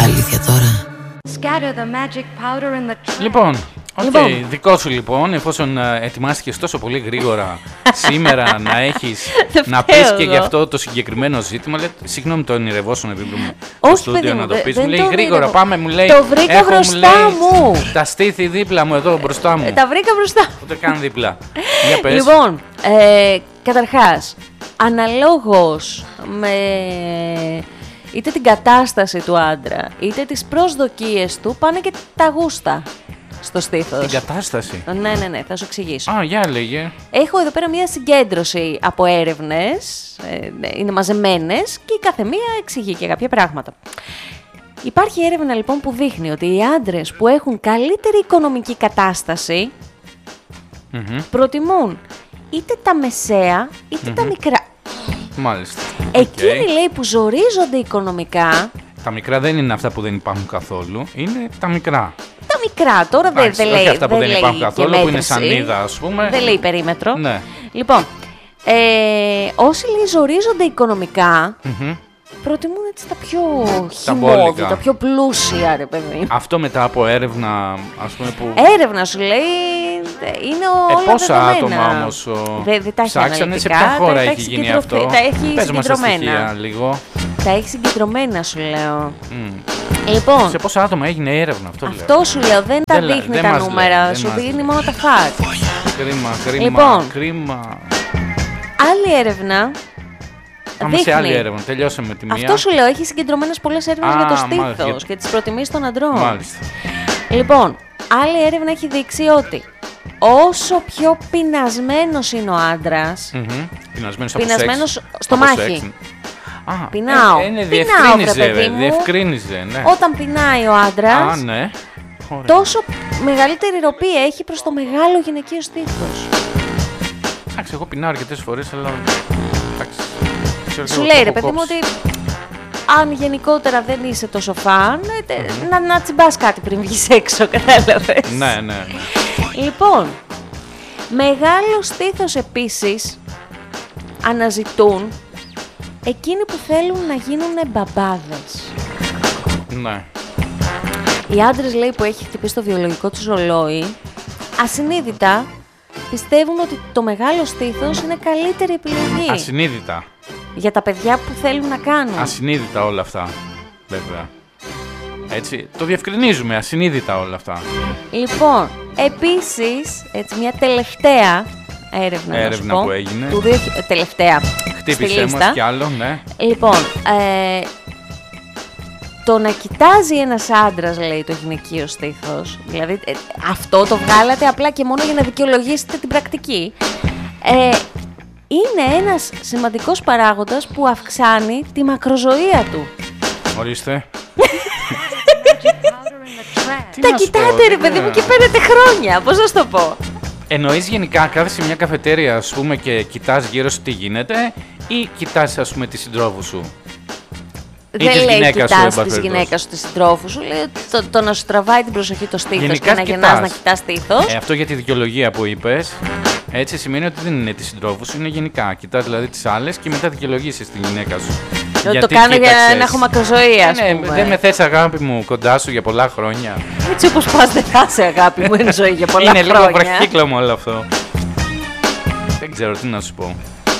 αλήθεια τώρα. Λοιπόν, δικό σου λοιπόν, εφόσον ετοιμάστηκες τόσο πολύ γρήγορα σήμερα να έχεις να πεις και για αυτό το συγκεκριμένο ζήτημα. Συγγνώμη, το ονειρευόσουν επειδή μου στο στούντιο να το πεις. Μου λέει γρήγορα, πάμε, μου λέει. Το βρήκα μπροστά μου. Τα στήθη δίπλα μου εδώ μπροστά μου. Τα βρήκα μπροστά. Ούτε καν δίπλα. Για πες. Λοιπόν, καταρχάς, αναλόγως με είτε την κατάσταση του άντρα, είτε τις προσδοκίες του, πάνε και τα γούστα στο στήθος. Την κατάσταση. Ναι, θα σου εξηγήσω. Για λέγε. Έχω εδώ πέρα μια συγκέντρωση από έρευνες, είναι μαζεμένες και η κάθε μία εξηγεί και κάποια πράγματα. Υπάρχει έρευνα λοιπόν που δείχνει ότι οι άντρες που έχουν καλύτερη οικονομική κατάσταση προτιμούν είτε τα μεσαία είτε τα μικρά. Μάλιστα. Εκείνοι λέει που ζορίζονται οικονομικά. Τα μικρά δεν είναι αυτά που δεν υπάρχουν καθόλου, είναι τα μικρά. Τα μικρά τώρα δεν λέει. Όχι αυτά που δεν υπάρχουν καθόλου, που είναι σανίδα, ας πούμε. Δεν λέει περίμετρο. Ναι. Λοιπόν, όσοι λέει ζορίζονται οικονομικά, προτιμούν έτσι τα πιο χυμώδη, τα πιο πλούσια, ρε παιδί. Αυτό μετά από έρευνα, ας πούμε, που... Έρευνα σου λέει, είναι όλα πόσα δεδομένα. άτομα όμως ψάξανε, σε ποια χώρα έχει γίνει αυτό? Τα έχει Πες μας τα συγκεντρωμένα. στοιχεία λίγο. Τα έχει συγκεντρωμένα, σου λέω. Λοιπόν, σε πόσα άτομα έγινε η έρευνα, αυτό σου λέω, δεν τα δείχνει τα νούμερα, σου δίνει μόνο τα facts. Κρίμα, λοιπόν, κρίμα. Άλλη έρευνα. Πάμε σε άλλη έρευνα. Τελειώσαμε τη μία. Αυτό σου λέω, έχει συγκεντρωμένες πολλές έρευνες για το στήθος και τις προτιμήσεις των αντρών. Μάλιστα. Λοιπόν, άλλη έρευνα έχει δείξει ότι όσο πιο πεινασμένος είναι ο άντρας, πεινασμένος στο μάχη. Πεινάω. Διευκρίνιζε, ναι. Όταν πεινάει ο άντρας, ναι. τόσο μεγαλύτερη ροπή έχει προς το μεγάλο γυναικείο στήθος. Εντάξει, εγώ πεινάω αρκετές φορές, αλλά... Σου λέει ρε παιδί μου ότι αν γενικότερα δεν είσαι τόσο φαν, να τσιμπάς κάτι πριν βγεις έξω, κατάλαβες. Ναι. Λοιπόν, μεγάλο στήθος επίσης αναζητούν εκείνοι που θέλουν να γίνουν μπαμπάδες. Ναι. Οι άντρες λέει που έχει χτυπήσει το βιολογικό του ρολόι, ασυνείδητα πιστεύουν ότι το μεγάλο στήθος είναι καλύτερη επιλογή. Ασυνείδητα. Για τα παιδιά που θέλουν να κάνουν. Ασυνείδητα όλα αυτά, βέβαια. Έτσι, το διευκρινίζουμε, ασυνείδητα όλα αυτά. Λοιπόν, επίσης, έτσι μια τελευταία έρευνα που έγινε. Τελευταία. Χτύπησε μας κι άλλο, ναι. Λοιπόν, το να κοιτάζει ένας άντρας, λέει, το γυναικείο στήθος, δηλαδή αυτό το βγάλατε απλά και μόνο για να δικαιολογήσετε την πρακτική, είναι ένας σημαντικός παράγοντας που αυξάνει τη μακροζωία του. Ορίστε. Τα κοιτάτε ρε παιδί μου και παίρνετε χρόνια, πώς να σου το πω. Εννοείς γενικά κάθεσαι σε μια καφετέρια, ας πούμε, και κοιτάς γύρω σου τι γίνεται, ή κοιτάς, ας πούμε, τη συντρόφου σου? Δεν λέει κοιτάς τη γυναίκα σου, τη συντρόφου σου, λέει το να σου τραβάει την προσοχή το στήθος και να γεννάς να κοιτάς στήθος. Αυτό για τη δικαιολογία που είπες, έτσι σημαίνει ότι δεν είναι τη συντρόφου σου, είναι γενικά. Κοιτάς δηλαδή τις άλλες και μετά δικαιολογήσεις την γυναίκα σου. Το κάνω για να έχω μακροζωία, ας πούμε. Δεν με θες, αγάπη μου, κοντά σου για πολλά χρόνια. Έτσι όπως πας δεν θα είσαι, αγάπη μου, είναι ζωή για πολλά χρόνια. Είναι λίγο βραχύκλωμο όλο αυτό. Δεν ξέρω τι να σου πω.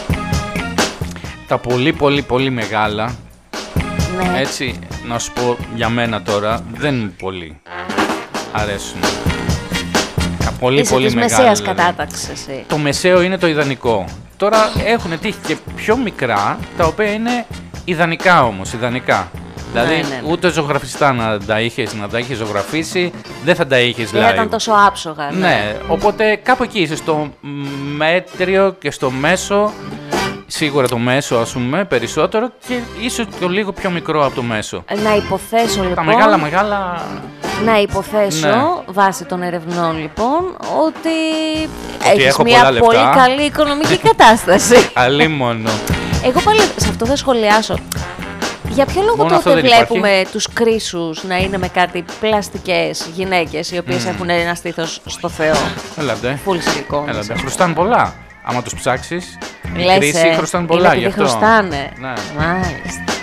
Τα πολύ μεγάλα, ναι. Έτσι, να σου πω για μένα τώρα, δεν μου πολύ αρέσουν. Τα πολύ μεγάλα. Μεσαίας κατάταξης εσύ. Το μεσαίο είναι το ιδανικό. Τώρα έχουν τύχει και πιο μικρά, τα οποία είναι ιδανικά όμως, ιδανικά. Δηλαδή, ούτε ζωγραφιστά να τα είχες ζωγραφίσει, δεν θα τα είχες live. Δεν ήταν τόσο άψογα. Ναι, οπότε κάπου εκεί είσαι στο μέτριο και στο μέσο. Σίγουρα το μέσο, ας πούμε, περισσότερο και ίσως το λίγο πιο μικρό από το μέσο. Να υποθέσω λοιπόν. Τα μεγάλα. Να υποθέσω, ναι. Βάσει των ερευνών λοιπόν, ότι έχεις μια πολύ καλή οικονομική κατάσταση. Αλίμονο. Εγώ πάλι σε αυτό θα σχολιάσω. Για ποιο λόγο τότε βλέπουμε τους κρίσους να είναι με κάτι πλαστικές γυναίκες οι οποίες έχουν ένα στήθος στο Θεό? Έλατε. Full σιλικόνης. Έλατε. Χρωστάνε πολλά. Άμα τους ψάξεις, η κρίση χρωστάνε πολλά γι' αυτό. Χρωστάνε. Ναι. Μάλιστα.